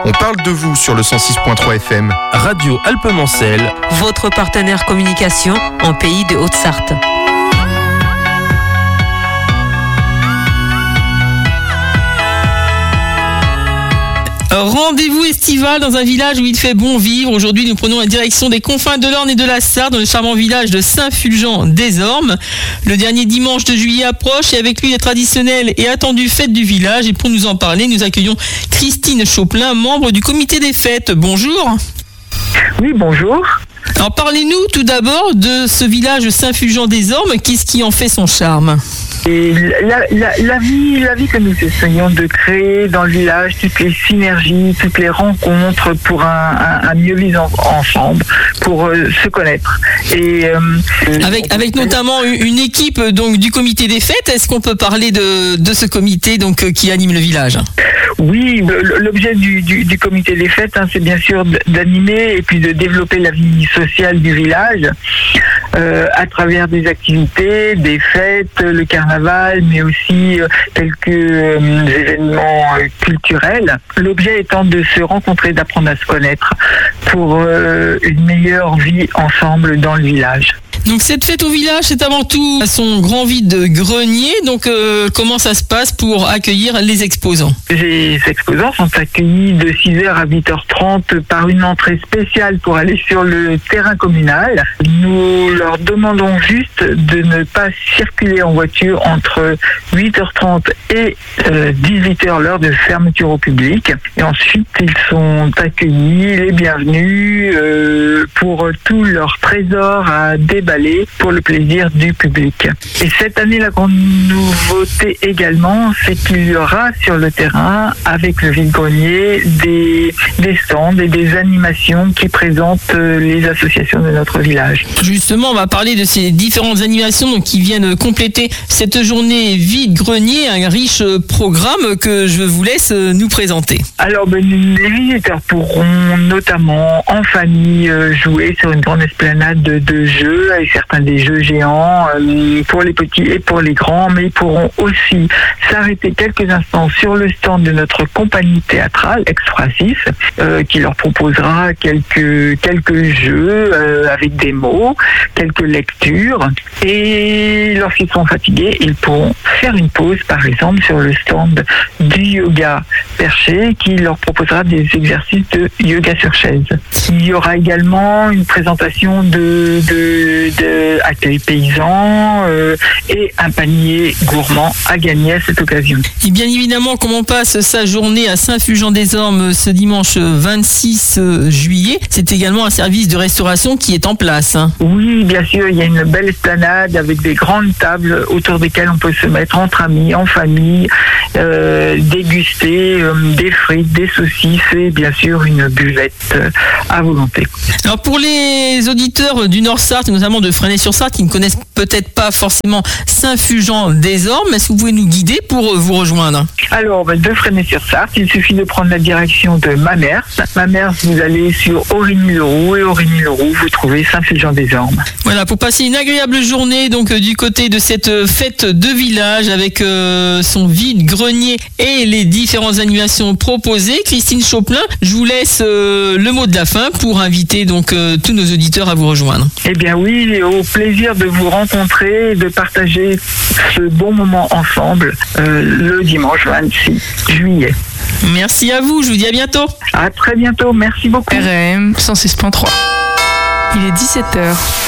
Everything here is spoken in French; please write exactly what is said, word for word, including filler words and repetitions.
On parle de vous sur le cent six point trois F M. Radio Alpes-Mancelles, votre partenaire communication en pays de Haute-Sarthe. Rendez-vous estival dans un village où il fait bon vivre. Aujourd'hui, nous prenons la direction des confins de l'Orne et de la Sarthe, dans le charmant village de Saint-Fulgent-des-Ormes. Le dernier dimanche de juillet approche et avec lui la traditionnelle et attendue fête du village. Et pour nous en parler, nous accueillons Christine Choplin, membre du comité des fêtes. Bonjour. Oui, bonjour. Alors parlez-nous tout d'abord de ce village Saint-Fulgent-des-Ormes. Qu'est-ce qui en fait son charme ? Et la, la, la, vie, la vie que nous essayons de créer dans le village, toutes les synergies, toutes les rencontres pour un, un, un mieux vivre ensemble, pour euh, se connaître. Et, euh, avec, avec notamment une équipe donc, du comité des fêtes, est-ce qu'on peut parler de, de ce comité donc, qui anime le village ? Oui, l'objet du, du, du comité des fêtes, hein, c'est bien sûr d'animer et puis de développer la vie sociale du village euh, à travers des activités, des fêtes, le carnaval, mais aussi euh, quelques euh, événements euh, culturels. L'objet étant de se rencontrer, d'apprendre à se connaître pour euh, une meilleure vie ensemble dans le village. Donc cette fête au village, c'est avant tout son grand vide-grenier. Donc euh, comment ça se passe pour accueillir les exposants ? Les exposants sont accueillis de six heures à huit heures trente par une entrée spéciale pour aller sur le terrain communal. Nous leur demandons juste de ne pas circuler en voiture entre huit heures trente et euh, dix-huit heures, l'heure de fermeture au public. Et ensuite, ils sont accueillis, les bienvenus, euh, pour tous leurs trésors à déballer pour le plaisir du public. Et cette année, la grande nouveauté également, c'est qu'il y aura sur le terrain, avec le vide-grenier, des, des stands et des animations qui présentent les associations de notre village. Justement, on va parler de ces différentes animations donc, qui viennent compléter cette journée vide-grenier, un riche programme que je vous laisse nous présenter. Alors, ben, les visiteurs pourront notamment en famille jouer sur une grande esplanade de, de jeux, avec certains des jeux géants euh, pour les petits et pour les grands, mais ils pourront aussi s'arrêter quelques instants sur le stand de notre compagnie théâtrale Exfrasis, euh, qui leur proposera quelques quelques jeux euh, avec des mots, quelques lectures, et lorsqu'ils sont fatigués, ils pourront faire une pause, par exemple, sur le stand du yoga perché, qui leur proposera des exercices de yoga sur chaise. Il y aura également une présentation de, de de accueil paysan euh, et un panier gourmand à gagner à cette occasion. Et bien évidemment, comme on passe sa journée à Saint-Fulgent-des-Ormes ce dimanche vingt-six juillet, c'est également un service de restauration qui est en place. Hein. Oui, bien sûr, il y a une belle esplanade avec des grandes tables autour desquelles on peut se mettre entre amis, en famille, euh, déguster euh, des frites, des saucisses et bien sûr une buvette euh, à volonté. Alors pour les auditeurs du Nord-Sarthe, notamment de Fresnay-sur-Sarthe, qui ne connaissent peut-être pas forcément Saint-Fulgent-des-Ormes, est-ce que vous pouvez nous guider pour vous rejoindre ? Alors, de Fresnay-sur-Sarthe, il suffit de prendre la direction de Mamers. Mamers, vous allez sur Origny-le-Roux et Origny-le-Roux, vous trouvez Saint-Fulgent-des-Ormes. Voilà, pour passer une agréable journée donc du côté de cette fête de village avec euh, son vide-grenier et les différentes animations proposées. Christine Choplin, je vous laisse euh, le mot de la fin pour inviter donc euh, tous nos auditeurs à vous rejoindre. Eh bien oui, au plaisir de vous rencontrer et de partager ce bon moment ensemble euh, le dimanche vingt-six juillet. Merci à vous, je vous dis à bientôt. À très bientôt, merci beaucoup. R M cent six point trois. Il est dix-sept heures.